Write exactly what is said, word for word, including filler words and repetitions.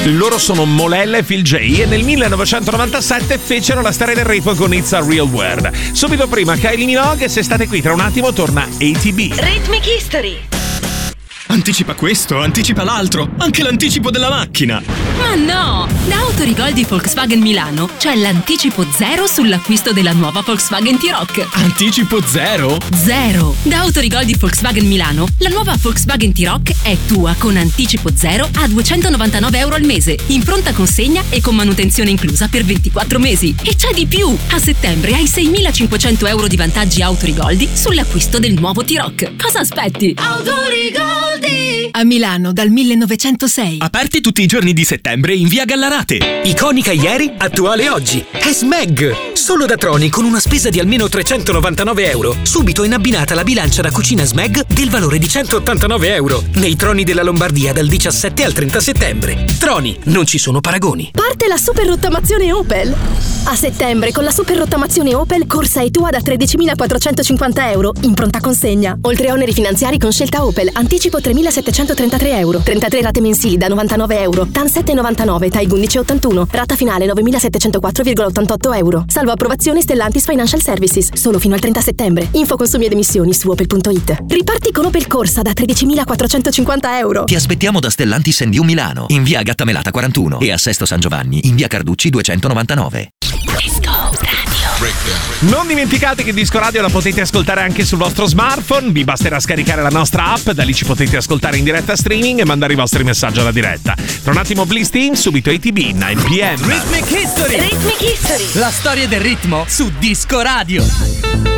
Loro sono Molella e Phil J e nel millenovecentonovantasette fecero la storia del ritmo con It's a Real World. Subito prima Kylie Minogue, e se state qui tra un attimo torna A T B. Rhythmic History. Anticipa questo, anticipa l'altro, anche l'anticipo della macchina. Ma no! Da Autorigol di Volkswagen Milano c'è l'anticipo zero sull'acquisto della nuova Volkswagen T-Roc. Anticipo zero? Zero! Da Autorigol di Volkswagen Milano la nuova Volkswagen T-Roc è tua con anticipo zero a duecentonovantanove euro al mese, in pronta consegna e con manutenzione inclusa per ventiquattro mesi. E c'è di più! A settembre hai seimilacinquecento euro di vantaggi Autorigoldi sull'acquisto del nuovo T-Roc. Cosa aspetti? Autorigoldi! A Milano dal millenovecentosei. Aperti tutti i giorni di settembre in via Gallarate. Iconica ieri, attuale oggi. È Smeg! Solo da Troni con una spesa di almeno trecentonovantanove euro. Subito in abbinata la bilancia da cucina Smeg del valore di centottantanove euro. Nei Troni della Lombardia dal diciassette al trenta settembre. Troni, non ci sono paragoni. Parte la super rottamazione Opel. A settembre con la super rottamazione Opel corsa e tua da tredicimilaquattrocentocinquanta euro in pronta consegna. Oltre a oneri finanziari con scelta Opel, anticipo tremilasettecentotrentatré euro. trentatré rate mensili da novantanove euro. T A N sette virgola novantanove, T A I undici virgola ottantuno. Rata finale novemilasettecentoquattro virgola ottantotto euro. Salvo approvazione Stellantis Financial Services. Solo fino al trenta settembre. Info consumi ed emissioni su opel punto it. Riparti con Opel Corsa da tredicimilaquattrocentocinquanta euro. Ti aspettiamo da Stellantis and You Milano, in via Gattamelata quarantuno e a Sesto San Giovanni, in via Carducci duecentonovantanove. Non dimenticate che Disco Radio la potete ascoltare anche sul vostro smartphone. Vi basterà scaricare la nostra app, da lì ci potete ascoltare in diretta streaming e mandare i vostri messaggi alla diretta. Tra un attimo Bliss Team, subito A T B, nove p m. Rhythmic History. Rhythmic History. La storia del ritmo su Disco Radio.